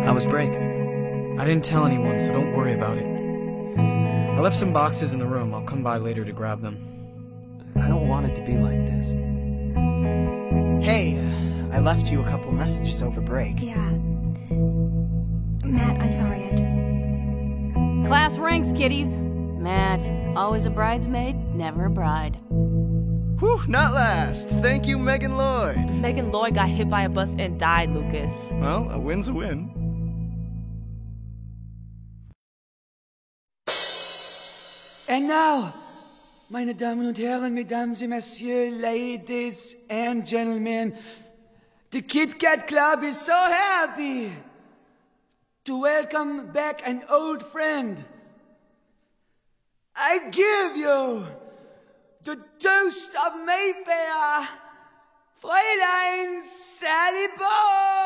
How was break? I didn't tell anyone, so don't worry about it. I left some boxes in the room. I'll come by later to grab them. I don't want it to be like this. Hey, I left you a couple messages over break. Yeah. Matt, I'm sorry, Class ranks, kiddies. Matt, always a bridesmaid, never a bride. Whew, not last. Thank you, Megan Lloyd. Megan Lloyd got hit by a bus and died, Lucas. Well, a win's a win. And now, meine Damen und Herren, Mesdames et Messieurs, ladies and gentlemen, the Kit Kat Club is so happy to welcome back an old friend. I give you the toast of Mayfair, Fräulein Sally Bowles!